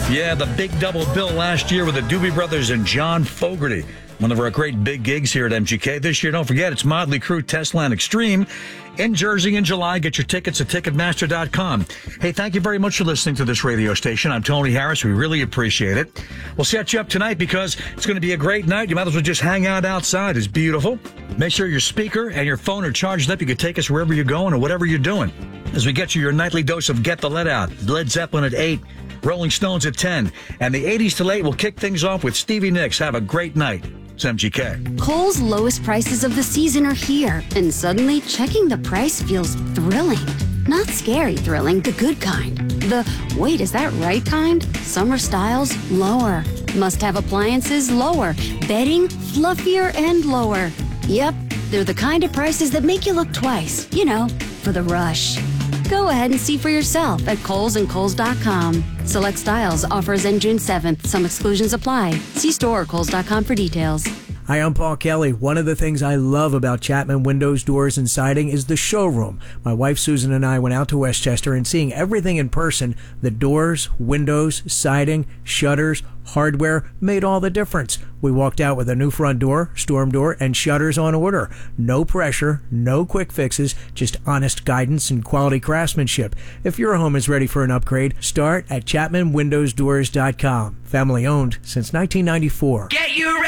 Yeah, the big double bill last year with the Doobie Brothers and John Fogerty. One of our great big gigs here at MGK. This year, don't forget, it's Motley Crue Testland Extreme in Jersey in July. Get your tickets at Ticketmaster.com. Hey, thank you very much for listening to this radio station. I'm Tony Harris. We really appreciate it. We'll set you up tonight because it's going to be a great night. You might as well just hang out outside. It's beautiful. Make sure your speaker and your phone are charged up. You can take us wherever you're going or whatever you're doing. As we get you your nightly dose of Get the Lead Out. Led Zeppelin at 8. Rolling Stones at 10. And the 80s till 8 will kick things off with Stevie Nicks. Have a great night. It's MGK. Kohl's lowest prices of the season are here, and suddenly checking the price feels thrilling. Not scary thrilling, the good kind. The, wait, is that right kind? Summer styles, lower. Must-have appliances, lower. Bedding, fluffier and lower. Yep, they're the kind of prices that make you look twice. You know, for the rush. Go ahead and see for yourself at Kohl's and Kohl's.com. Select styles, offers end June 7th. Some exclusions apply. See store or Kohl's.com for details. Hi, I'm Paul Kelly. One of the things I love about Chapman Windows, Doors, and Siding is the showroom. My wife Susan and I went out to Westchester and seeing everything in person, the doors, windows, siding, shutters, hardware made all the difference. We walked out with a new front door, storm door, and shutters on order. No pressure, no quick fixes, just honest guidance and quality craftsmanship. If your home is ready for an upgrade, start at ChapmanWindowsDoors.com. Family owned since 1994. Get you